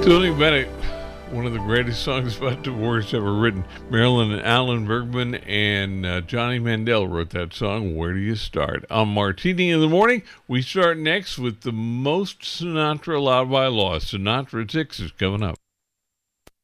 Tony Bennett, one of the greatest songs about divorce ever written. Marilyn and Alan Bergman and Johnny Mandel wrote that song, Where Do You Start? On Martini in the Morning, we start next with the most Sinatra allowed by law. Sinatra 6 is coming up.